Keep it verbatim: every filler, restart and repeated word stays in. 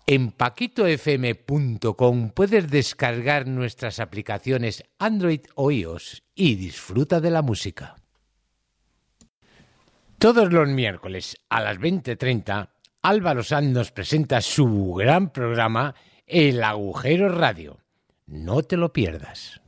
En paquito f m punto com puedes descargar nuestras aplicaciones Android o iOS y disfruta de la música. Todos los miércoles a las veinte treinta, Álvaro Sanz nos presenta su gran programa El Agujero Radio. No te lo pierdas.